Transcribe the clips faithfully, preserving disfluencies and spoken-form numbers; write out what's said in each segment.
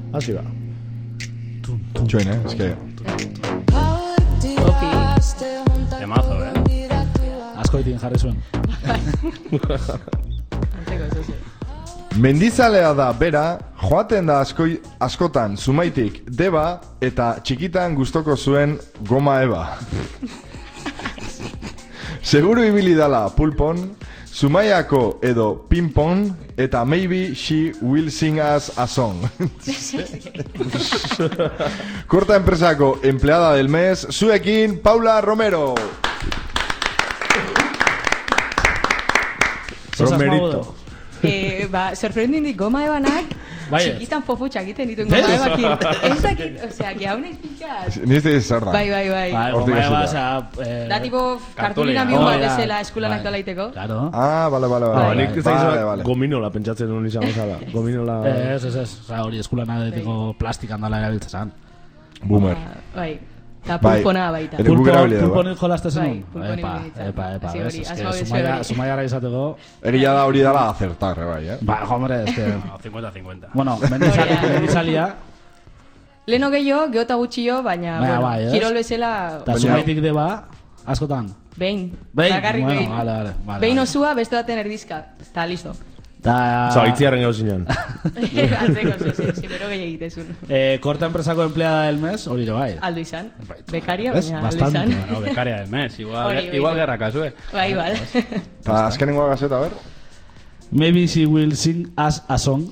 Hasi ba. Txoin, eh? Ez que... Emazo, eh? Askoitin jarri zuen. Mendizalea da bera, joaten da askoi, askotan Zumaitik Deba eta txikitan gustoko zuen Goma Eba. Seguru ibili dala pulpon, Zumaiako edo ping-pong, eta maybe she will sing us a song. Korta enpresako empleada del mes, zuekin Paula Romero. Romerito. Eh, ba, sorprendendik Goma Ebanak txikitan poputxak egiten dituen Goma Ebakin. Ez dakit, osea, que hau nahiz pintxat. Nizte zer da. Bai, bai, bai. Goma Eba, osea... Da tipo kartulina miun bat ezela eskulan aktualaiteko. Claro. Ah, bale, bale, bale. Nik ez da gominola pentsatzen duen izan gozala. Gominola... Ez, ez, ez. Hori eskulan adetiko plastikan dala erabiltzezan. Boomer. Bai. Eta pulpona baita. Pulponik jolazte zen. Bai, Epa, epa, epa. Epa, Zumaiara izateko... Egia da hori dala acertar, bai, eh? Ba, hombre, ez que... cincuenta cincuenta. Bueno, mendizalia... Leno gehiago, geota gutxio, baina... Kirol bezala... Eta Zumaitik Deba, askotan? Behin. Behin? Bueno, vale, vale. Behin osua, beste baten erdizka. Eta listo. Osa, itziarren gau zinean. Atzeko, zibero gehi egitezun. Korta enpresako empleada del mes, hori jo bai. Aldo izan. Bekaria, baina aldo izan. Bueno, bekaria del mes, igual gerra kasue. Bai, bai. Eta azkenengoa gazeta, a ver? Maybe she will sing us a song.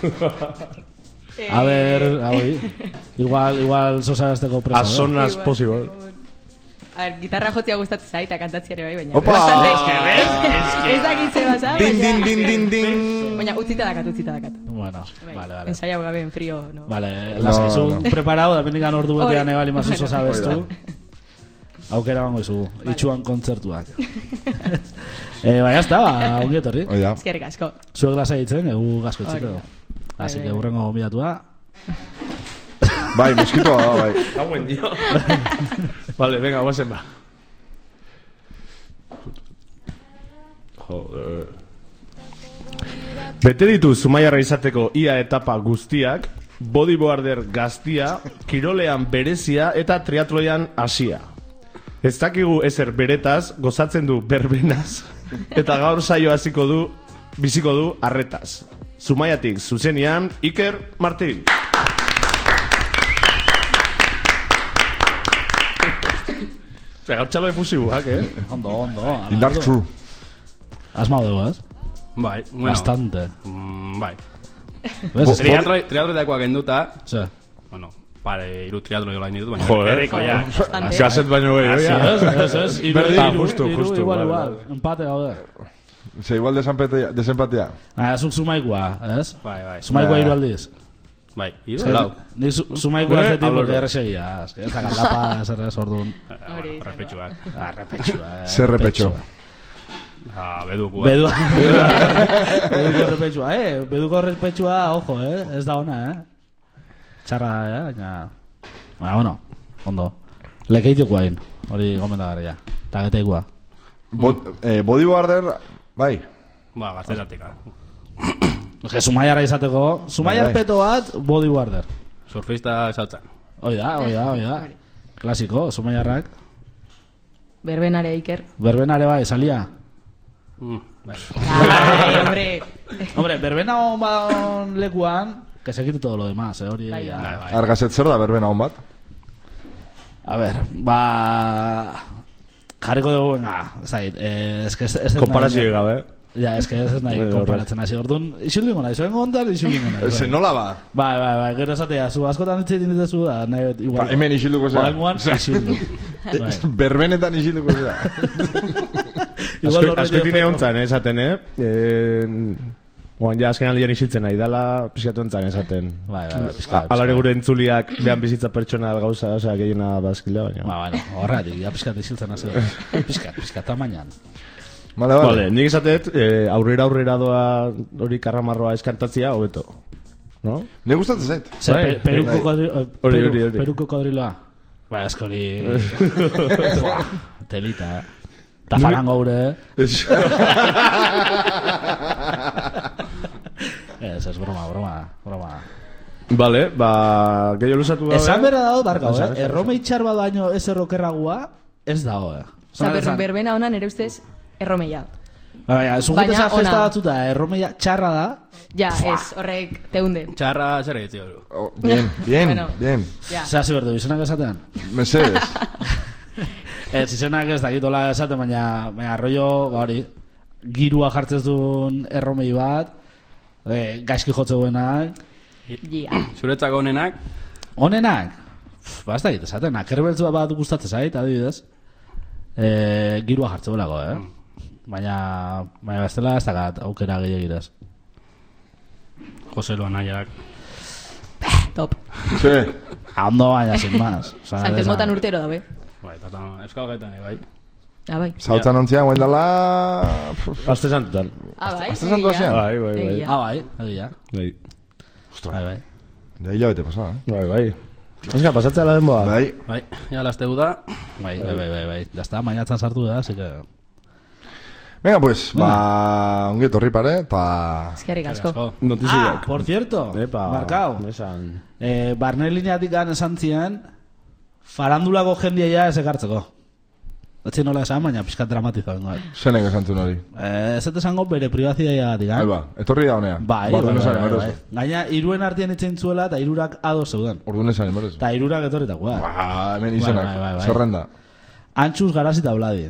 A ver, hori. Igual, igual, sosagazteko preso. As soon as possible. A ver, gitarra jotzia gustatzen zait, kantatziare bai, baina... Opa! Ez dakitze basa, baina... Din, din, din, din, din! Baina utzita dakat, utzita dakat. Bueno, vale, vale. Ensaiau gabe en frío, no? Vale, lasaizu preparado, da pendikan ordu betean ebali mazu sosabestu. Aukera bango izu, itxuan kontzertuak. Baina ez da, ba, ongi etorri. Ezkerrik asko. Zuek lasai ditzen, egu gasko etxiko. Así que urrengo gomidatua. Bai, moskitoa da, bai. Hauen dio. Vale, venga, guazen ba. Joder. Bete ditu Zumaiarra izateko ia etapa guztiak, bodyboarder gaztia, kirolean berezia eta triatloian hasia. Ez dakigu ezer beretaz, gozatzen du berbenaz, eta gaur saio hasiko du, biziko du arretaz. Zumaiatik zuzenian, Iker Martin. Gaur txalo efusibuak, eh? Ondo, ondo. Indartzu. Asmau dugu, ez? Bai, bueno. Bastante. Mm, bai. Triatlo dakoak enduta. Ze. Bueno, pare, iru triatlo jola inditut, baina... Joder. Erriko, ja. Gazet baino gehi, ja. Ez, ez, ez. Iru, justu, justu. Igual, igual. Empate gaude. Ze, igual desempatea. Ah, zuk Zumaikoa, ez? Bai, bai. Zumaikoa iru aldiz. Bai, iru lau. Ni Zumaikoa ez detik, porque erresegia. Ez da galdapa, zer ez ordun. Repetxuak. Ah, repetxua. Zer repetxo. Ah, beduko. Beduko repetxua, eh? Beduko repetxua, ojo, eh? Ez da ona, eh? Txarra, eh? Baina... Baina, bueno, ondo. Lekeiteko hain, hori gomendagarria. Eta geteikoa. Bodyboarder, bai. Ba, gaztetatika. Eske, Zumaiarra izateko... Zumaiar peto bat, bodyboarder. Surfista saltzan. Hoi da, hoi da, hoi da. Klasiko, Zumaiarrak. Berbenare, Iker. Berbenare bai, salia. Mm, bai. Ai, hombre. Hombre, berbena hon badon lekuan, que se quite todo lo demás, eh, hori... Argazet zer da berbena hon bat? A ver, ba... Jarriko dugu, venga, zait, ez que... Komparazio gabe, eh? Ja, ez que ez ez nahi konparatzen hasi, orduan, isilduingo nahi, zoen gontar, isilduingo nahi. Ze nola ba? Bai, bai, bai, gero esatea, zu askotan itxetin ditezu da, nahi, igual... Hemen isilduko zera. Balenguan, isildu. Berbenetan isilduko zera. Azketine hontzan, esaten, eh? Oan ja, azken aldian isiltzen nahi, dala pizkatu hontzan esaten. Bai, bai, pizkatu. Alare gure entzuliak behan bizitza pertsonal gauza, osea, gehiena bazkila, baina... Ba, bueno, horretik, ja pizkatu isiltzen hasi. Pizkat, pizkat, tamainan. Vale, vale. Vale, nik esatet, eh, aurrera aurrera doa hori karramarroa eskantatzia, hobeto. No? Ne gustatzen zait. Zer, peruko kodriloa. Hori, hori, hori. Peruko kodriloa. Ba, eskori... Telita, eh? Ta farango gure, eh? Ez, ez, broma, broma, broma. Vale, ba, gehiago lusatu gabe. Esan berra dago, barkau, Esan, eh? esan, Erromei txar badaino ez errokerragua, ez dago, eh? Osa, berbena honan ere ustez erromeia. Baina, ez Baina unguteza festa ona. batzuta, erromeia txarra da. Ja, ez, horrek teunde. Txarra zer egitzi hori. Oh, bien, bien, Bueno. bien. Ja. Zea zibertu, izenak esaten? Mesedes. Ez, izenak ez dakitola esaten, baina, baina rollo, ba hori, girua jartzez duen erromei bat, e, gaizki jotzeuenak, Ja. Zuretzako honenak, honenak, pff, ba ez dakit esaten, akerbeltzua bat gustatzen zait, adibidez, e, girua jartzeuelako, eh? Baina, baina bestela ez dakat aukera gehiagirez. Jose Loanaiak. Top. Sí. Ondo baina, sin más. Osa, Santesmotan urtero dabe. Bai, eta euskal gaitan, bai. Ah, bai. Zautzan ontzia, guen dala... Aste santutan. Ah, bai. Azte santua egia. zean? Bai, bai, bai. Egia. Ah, bai, egia. Bai, Bai, bai. Da hilabete pasada, eh? bai, bai. Eska, pasatzea la denboa. Bai. Bai, ja laste da. Bai, bai, bai, bai, bai. Ya está, mañatzen sartu da, así que... Venga, pues, ba, ongi etorri pare, eta... Eskerrik asko. Ah, Notiziak. por cierto, Epa, markau. esan. Eh, barne lineatik gan esan zien, farandulako jendia ja ez ekartzeko. Etxe nola esan, baina pixkat dramatizan bai. Zenek esan zuen hori. Eh, ez eta esango bere privazidaia gatik, Ahí ba, etorri da honea. Bai, Ba, bai, orduan bai, esan, bai, eroso. bai. Gaina, iruen artean itxein zuela, eta irurak ado zeuden. Orduan esan, eroso. Eta irurak etorritakoa. Ba, hemen Bai, izenak, bai, bai, bai. zerrenda. Antxuz Garazi eta Bladi.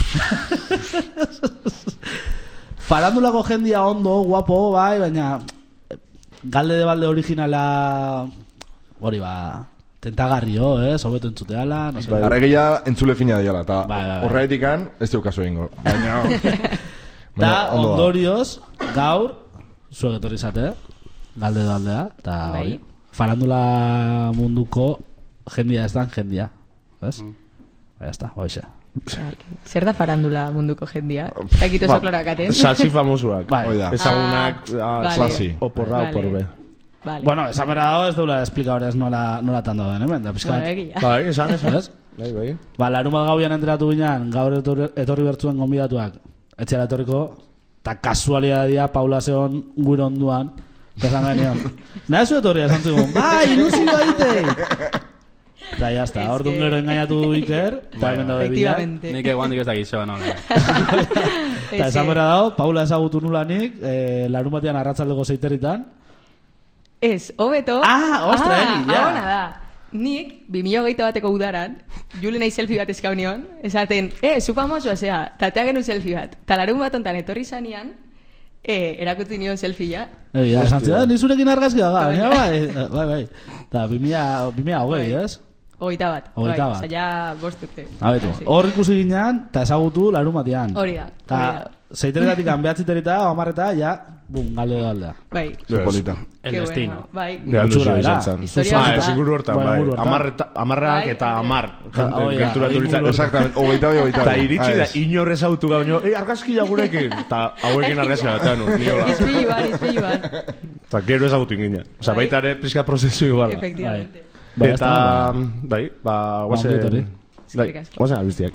Farandulako jendia ondo, guapo, bai, baina galde de balde originala hori ba, tentagarrio, eh, sobeto entzuteala, no sé. Gara egia entzule fina diala, eta Bai, bai, bai. horreitikan ez deu kaso egingo. Baina... Eta baina ondo da. ondorioz, gaur, zuek etorri zate, galde de baldea, eta Bai. hori, farandula munduko jendia ez dan jendia, ez? Ba, ya está, hoxe. Zer da farandula munduko jendia? Takito Ba, oso klarakaten. Salsi famosuak. Bai. Hoi da. Ezagunak, Ah, ah, vale. salsi. Oporra, Vale. oporbe. Vale. Bueno, esan bera dago ez duela explika horrez nola, nola tando den, hemen, da pizkat. Bueno, egia. Bai, esan, esan. Ez? Bai, bai. Ba, larun bat gauian enteratu ginean, gaur etorri, etorri bertzuen gonbidatuak, etxera etorriko, eta kasualidadia Paula Zeon gure onduan, esan genion. Nahi zu etorri, esan zigun, bai, ilusio daitei! Eta jazta, Es orduan que- gero engainatu du Iker, eta hemen dabe bila. Efectivamente. Nik eguandik ez dakit zeban hori. Eta esan bera dago, Paula ezagutu nulanik, eh, larun batean arratzaldeko zeiterritan. Ez, hobeto. Ah, ostra, egi, ja. Hona da. Nik, bi mila hogeita bateko udaran, Julenei selfie bat eskaunion, esaten, eh, zu famosoa zea, tatea genu selfie bat. Ta larun bat ontan etorri zanean, eh, erakutzi nion selfia. Egia, esan zidan, ni zurekin argazkia da, baina bai, bai, bai. Eta bi mila hogei, ez? Hogeita bat. Hogeita bai, bat. Zaila bost urte. Abetu, Sí. hor ikusi ginean, eta ezagutu larun batean. Hori da, hori Eta da. zeiteretatik behatziterita, amarreta, ja, bum, galde da aldea. Bai. Ze polita. El Qué destino. bueno, bai. Ja, Itxura luzio era. izan zen. Historia Ah, bat da. ez inguru hortan, Bai, bai. inguru hortan. Amarreta- Amarrak Bai, eta bai. amar. Ah, oi, Gerturatu inguru ditzak. hortan. Exactamente, hogeita bi, hogeita bi. Eta iritsi Ah, da ez. inorrez autu gaino, ei, argazkia gurekin. Eta hauekin argazkia batean, no, ni hola. Izpilu bat, izpilu bat. Eta gero ezagutu ingina. Osa, Bai. baita ere, pizka prozesu iguala. Efectivamente. Bai, Eta, ezta, bai, ba, ongi guazen... etorri. Bai, Eskerrik asko. guazen albiztiak.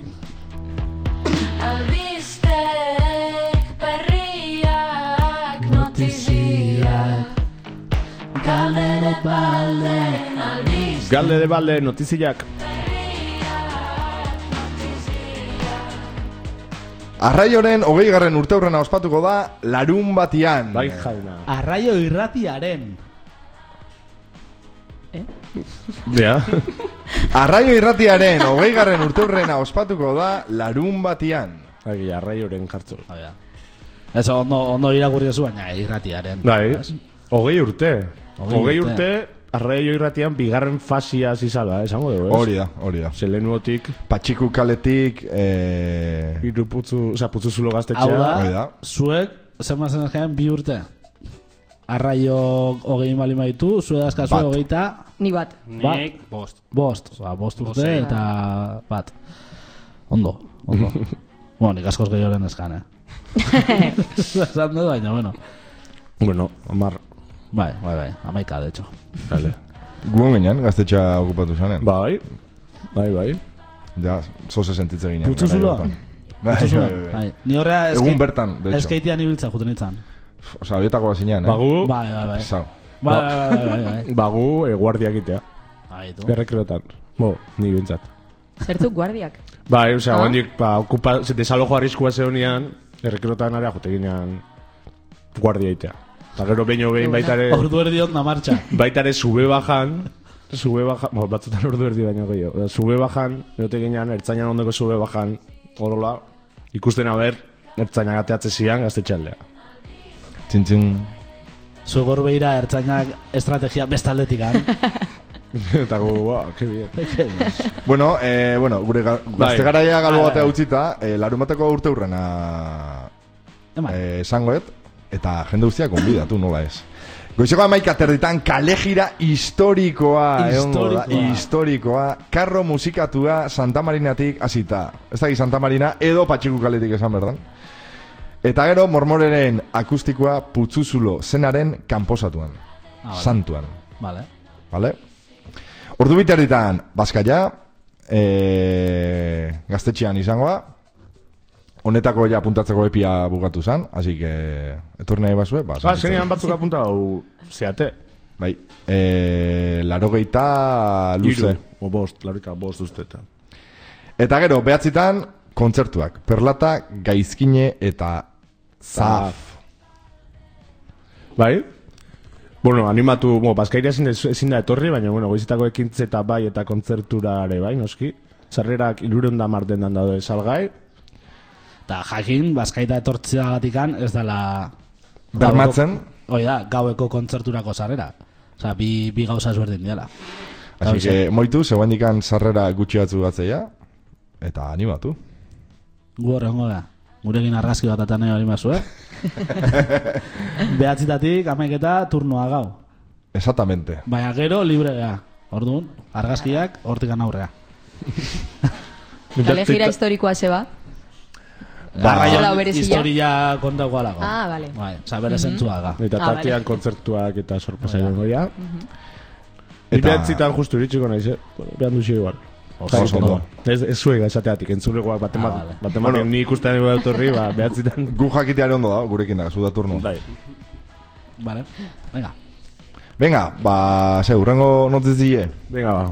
Albistek, berriak, notiziak, galde de balde, albistek, Galde de balde, notiziak. Arraioren hogei garren urteurrena ospatuko da larun batian. Bai, jauna. Arraio irratiaren. Ja. Arraio irratiaren hogei garren urteurrena ospatuko da larun batian. Bai, arraioren jartzu. Hau da. Ez ondo, ondo irakurri zu, baina irratiaren. Bai, Ez? hogei urte. Hogei Hogei urte. urte, arraio irratian bigarren fasia zizala, esango dugu, ez? Hori da, hori da. Zelenuotik, Patxiku kaletik, eh... iru putzu, oza, putzu zulo Hau gaztetxea. Hori da, da. zuek, zer mazen ezkean, bi urte. Arraio hogei mali maitu, zuek dazkazu Bat. hogeita, Ni bat. Nik, bost. bost. Oza, bost urte Bosei. eta bat. Ondo, ondo. Bueno, nik askoz gehioren ezkan, eh? Esan dut, baina, bueno. Bueno, amar. Bai, bai, bai, amaika, de hecho. Vale. Guen ginen, gaztetxa okupatu zanen. Bai, bai, bai. Ja, zoze sentitze ginen. Putzu garai zuloa? hortan. Bai, Putzu bai, zuloa? bai. Bai. Ni horrea Egun bertan, de hecho. Eskeitean ibiltza juten itzan. Osa, abietako bat zinean, eh? Bagu, Bai, bai, bai. Pesau. Bai, bai, bai, bai. Ba, gu e, guardia egitea. Aitu. Errekreotan. Bo, ni bintzat. Zertzuk guardiak. Bai, osea, Ah. hondik, ba, okupa, desalojo arriskua zehonean, errekreotan area jote ginean guardia egitea. Eta gero behin behin baitare, Ordu erdi onda martxa. baitare sube bajan, sube bajan, bo, batzutan ordu erdi baino gehiago. Da, sube bajan, erote ginean, ertzainan ondoko sube bajan, orola, ikusten haber, ertzainak ateatze zian gaztetxaldea. Txin-txin. Zugor behira ertzainak estrategia bestaldetikan. Eta gu, ba, que bien. Bueno, eh, bueno, gure ga, gazte garaia galo batea utzita, eh, larumateko urte hurrena Eman. eh, esangoet, eta jende guztiak konbidatu, nola ez. Goizeko amaika terditan kalejira historikoa, egongo da, Historikoa. historikoa, karro musikatua Santa Marinatik hasita. Ez da Santa Marina edo Patxiku kaletik esan berdan. Eta gero mormoreren akustikoa Putzuzulo zenaren kanposatuan, Ah, vale. santuan. Vale. Vale? Ordu biterritan, Bazkaia, e, gaztetxean izangoa, honetako ja puntatzeko epia bukatu zan, así que, etorri nahi basue, ba, Ba, zenean batzuk apunta hau zeate. bai, e, larogeita luze. Iru, o bost, larika bost usteta. Eta gero, behatzitan, kontzertuak, Perlata, Gaizkine eta Zaf. Bai? Bueno, animatu, bueno, Bazkairia ezin, ezin da etorri, baina, bueno, goizitako ekintzeta bai eta kontzerturare bai, noski. Sarrerak irureun da marten dan daude salgai. Eta jakin, Bazkaita etortzeagatikan ez dela... Bermatzen, Hoi da, gaueko kontzerturako sarrera. Osa, bi, bi gauza ezberdin diala. así que, moitu, zegoen dikan sarrera gutxi batzu batzeia, eta animatu. Gu horrengo da. Gurekin argazki bat eta nahi hori mazu, eh? Behatzitatik, amaiketa, turnoa gau. Exactamente. Baina gero, libre gea. Orduan, argazkiak, hortikan aurrea. Kalejira historikoa zeba. Ba, Arraion Hola, berezia. historia kontako alago. Ah, vale. Bai, oza, bere zentzua ga. Eta Ah, tartean vale. kontzertuak eta sorpresa egongo ja. Eta- Eta behatzitan justu iritsiko naiz, eh? Behan duzi igual. Oso ondo. Ez, ez zuega esateatik, entzulegoak baten Ah, bat, vale. baten baten ni ikusten dugu autorri, ba, behatzitan. Gu jakiteare ondo da, gurekin da, zu da turno. Bai. Vale, venga. Venga, ba, ze, urrengo notiz die. Venga, ba.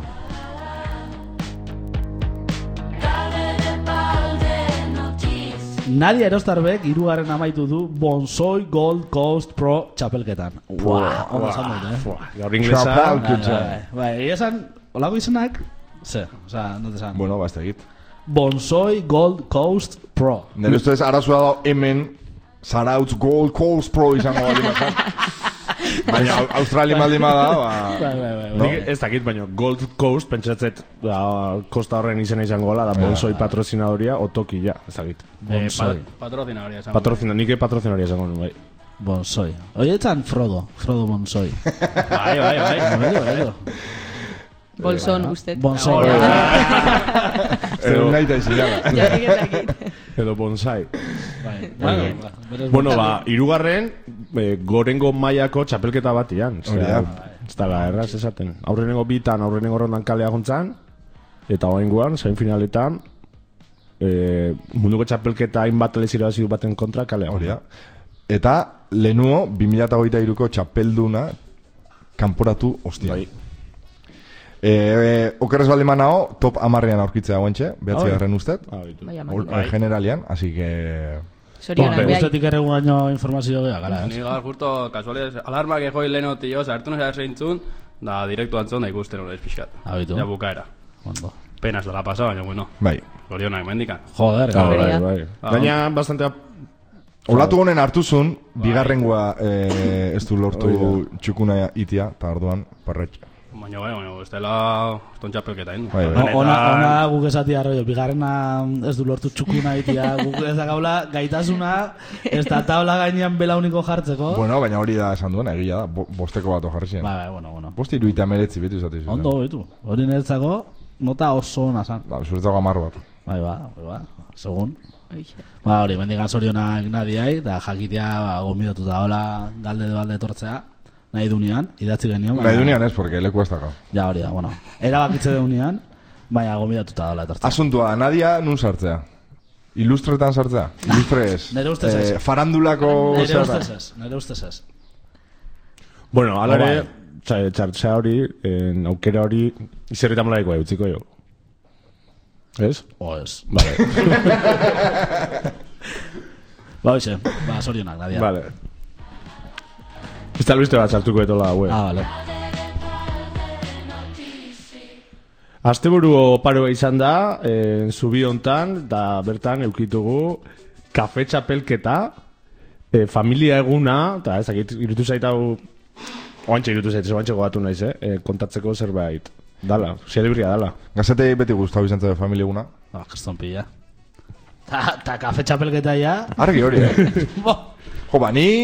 Nadia Erostarbek hirugarren amaitu du Bonsoy Gold Coast Pro txapelketan. Buah, ondo esan dut, eh? Fuah, gaur inglesa. Txapelketa. Bai, bai, egia esan, olako izenak, ze, oza, no te esan. Bueno, ba, ez tegit. Bonsoy Gold Coast Pro. Nire ustez, arazua da hemen Zarautz Gold Coast Pro izango bali mazat. Baina Australia maldi da, ba... Bai, bai, bai. No? Nik ez dakit, baina Gold Coast, pentsatzet, da, kosta horren izena izango gala, da Bonsoi patrocinadoria, otoki, ja, ez dakit. Eh, Bonsoy. pat- patrocinaria esan. Patrocina, nik patrocinaria izango nuen, bai. Bonsoy. Oie etzan Frodo, Frodo Bonsoy. Bai, bai, bai. Bai, bai, Bolson, usted. Bonsoy. Edo nahi da izilala. Jarrik ez dakit. Edo bonsai. bai. Bueno, ba, berez Bueno, ba, irugarren, eh, gorengo mailako txapelketa batian. Hori da. Ez da, erraz esaten. Aurrenengo bitan, aurrenengo rondan kalea juntzan, eta oaingoan, zain finaletan, eh, munduko txapelketa hainbat lezirabazi baten kontra kalea. Hori da. Eta, lehenuo, bi mila hogeita hiruko txapelduna kanporatu ostia. Bai. E, e, okerrez baldin manao, top amarrean aurkitzea guantxe, behatzi Bai. garren ustet, Ah, bitu. Bai, ol- amaitu. eh, generalian, así que... Zorionak, Bueno, behai. ustetik ere guaino informazio geha, gara, Ni ez? gaur justo kasualez alarmak egoi leheno tio, sartu nahi zeintzun, da direktu antzon da ikusten hori pixkat. Abitu. Ja bukaera. Ondo. Penas da la pasada, baina bueno. Bai. Zorionak mendikan. Joder, Ah, gaur. bai, Berea. bai. Ah. Gaina, bastante... Olatu honen hartu zuen, bigarrengoa eh, ez du lortu txukuna itia, eta orduan, parretx. Baina bai, baina ez dela eston txapelketa egin. Bai, bai. O- Ona, ona guk esati arroio, bigarrena ez du lortu txukuna itia, guk ez da gaula gaitasuna, ez da tabla gainean belauniko jartzeko. Bueno, baina hori da esan duen, egia da, bo, bosteko bat ojarri ziren. Bai, bai, bueno, bueno. Bosti iruita meretzi betu izate zuten. Ondo, betu. Hori niretzako, nota oso ona zan. Ba, zuretzako amar bat. Bai, ba, bai, ba, segun. Eixe. Ba, hori, mendigan zorionak nadiai, da jakitea, ba, gombidatuta hola galde de balde etortzea, nahi dunean, idatzi genion. Nahi dunean ez, porque leku ez daka. Ja, hori da, bueno. Erabakitze dunean, baina gombidatuta hola etortzea. Asuntua, Nadia nun sartzea? Ilustretan sartzea? Ilustre ez? Nere ustez ez. Eh, farandulako... Nere zera? ustez ez, nere ustez ez. Bueno, alare, txartza hori, en, aukera hori, izerrita molaiko utziko jo. Ez? O ez. Vale. Ba, hoxe, ba, sorionak, nadia. Vale. Ez albiste bat sartuko etola, hue. Ah, vale. Asteburu oparoa izan da, eh, zubi hontan, da bertan eukitugu kafe txapelketa, eh, familia eguna, eta ezakit, irutu zait hau, oantxe irutu zait, oantxe gogatu naiz, eh, eh, kontatzeko zerbait. Dala, xelebria dala. Gazetei beti gustau izan zabe familia eguna. Ah, kriston pila. Ta, ta kafe txapelketa ya. Argi hori, eh? Bo. Jo, ba, ni...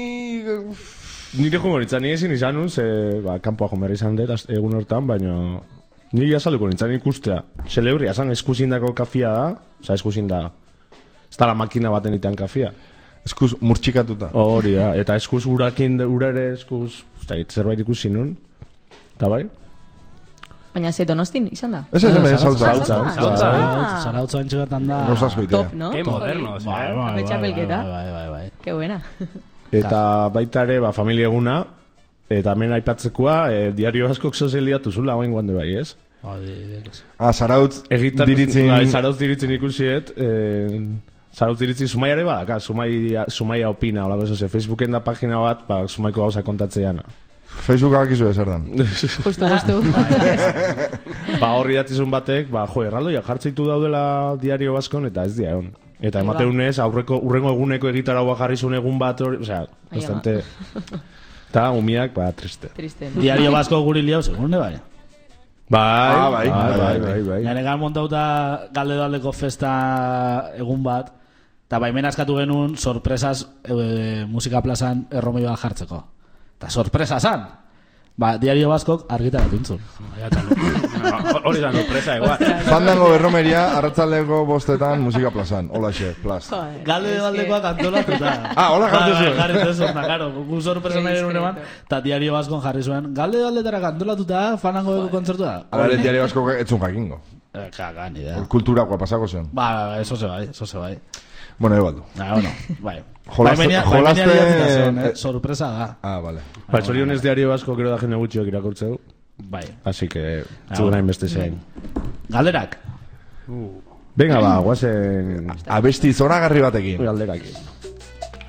Nire jongo nintzen, nire ezin izan nun, ze, ba, kanpoa jomerra izan dut, az- egun hortan, baina... Nire azaluko nintzen ikustea. Xelebria, zan, eskuzindako kafia da, oza, eskuzin da... Ez da la makina baten itean kafia. Eskuz murtxikatuta. Hori da, eta eskuz urakin, ura ere eskuz... Usta, zerbait ikusi nun. Eta bai? Baina ze Donostin izan da. Ez ez hemen, saltza. Saltza. Saltza. Ah. Zarautza entxegatan da. Gauz asko itea. Top, no? Qué modernos, Bai, eh? bai, bai, Kafe txapelketa. bai, bai, bai, bai. Qué buena. Eta baita ere, ba, familia eguna, eta hemen aipatzekoa, eh, diario askok sozialiatu zula, hain guande bai, ez? Bai, di- di- Ah, Zarautz Egitar, diritzin... bai, Zarautz diritzin ikusiet, eh, Zarautz diritzin Zumaiare badaka, Zumaia, Zumaia opina, hola bezo, ze Facebooken da pagina bat, ba, Zumaiko gauza kontatzeana. Facebookak izu ezer dan. Justu, justu. Ba, horri datizun batek, ba, jo, erraldoia jartzeitu daudela diario baskon, eta ez dia egon. Eta emateunez, aurreko, urrengo eguneko egitaragoa jarri zuen egun bat, hori, osea, Ai, bastante... Eta umiak, ba, triste. Triste. Diario Basko guri liau, segunde bai. Bai, Ah, bai, bai, bai, bai, bai, bai. Gane gan montauta galde aldeko festa egun bat, eta baimen askatu genuen sorpresaz e, musika plazan erromeioa jartzeko. Eta sorpresa zan! Ba, Diario Baskok argitaratu intzun. Hori da sorpresa, igual. Fandango berromeria, arratzaldeko bostetan musika plazan. Hola, xe, plaz. Joder, Galde es que- aldekoak antolatuta. Ah, hola, jarri Bai, zuen. bai, jarri zuen, karo. Gu sorpresa nahi genuen eman, eta Diario Baskon jarri zuen. Galde aldetara antolatuta, fanango kontzertua. Alare diario asko etzun jakingo. Eh, Kaga, ni idea. Kulturakoa pasako zen. Ba, ba, eso se bai, eso se bai. Bueno, ebaldu. Ah, bueno, bai. Jolaste- Baimenia- jolaste- baimenia idatzita zegoen, eh? Sorpresa da. Ah, vale. Ba, zorionez diario asko gero da jende gutxiok irakurtzeu. Bai. Así que, Ah, zuen bueno. hain beste zein. Galderak. Venga, ba, guazen Abesti zoragarri batekin. galderak.